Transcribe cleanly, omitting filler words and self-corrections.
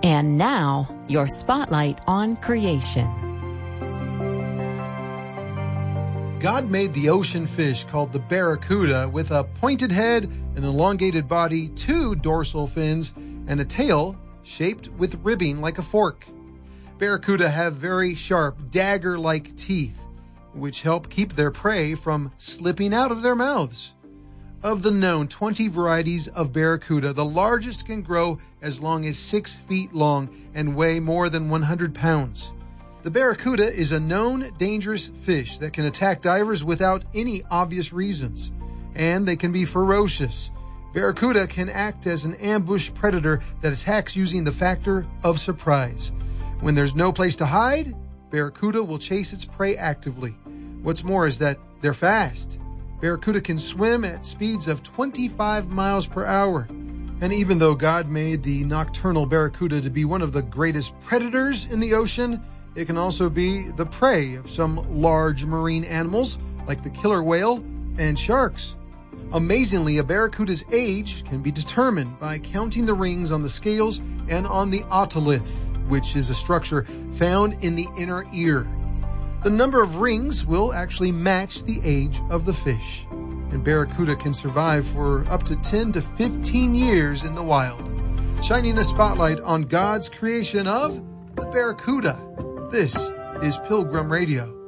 And now, your spotlight on creation. God made the ocean fish called the barracuda with a pointed head, an elongated body, 2 dorsal fins, and a tail shaped with ribbing like a fork. Barracuda have very sharp, dagger-like teeth, which help keep their prey from slipping out of their mouths. Of the known 20 varieties of barracuda, the largest can grow as long as 6 feet long and weigh more than 100 pounds. The barracuda is a known dangerous fish that can attack divers without any obvious reasons, and they can be ferocious. Barracuda can act as an ambush predator that attacks using the factor of surprise. When there's no place to hide, barracuda will chase its prey actively. What's more is that they're fast. Barracuda can swim at speeds of 25 miles per hour. And even though God made the nocturnal barracuda to be one of the greatest predators in the ocean, it can also be the prey of some large marine animals like the killer whale and sharks. Amazingly, a barracuda's age can be determined by counting the rings on the scales and on the otolith, which is a structure found in the inner ear. The number of rings will actually match the age of the fish, and barracuda can survive for up to 10 to 15 years in the wild. Shining a spotlight on God's creation of the barracuda. This is Pilgrim Radio.